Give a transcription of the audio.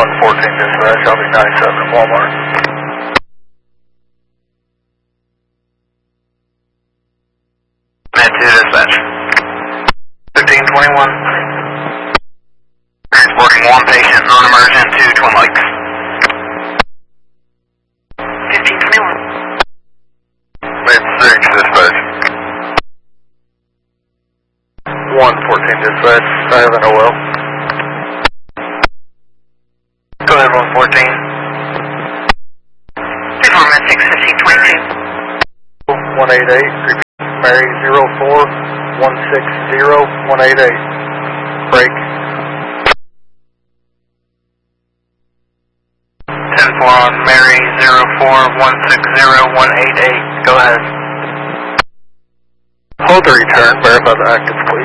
114 dispatch, I'll be 97 at Walmart. Med 2 dispatch. 1521. Transporting one patient, non-emergent to Twin Lakes. 1521. Med 6 dispatch. 114 dispatch, I have an OL. Go ahead, 114. 24 Med 6, 1522. 188, Mary 04 160 188. Break. 10-4 on Mary 04 160 188. Go ahead. Hold the return, verify the active, please.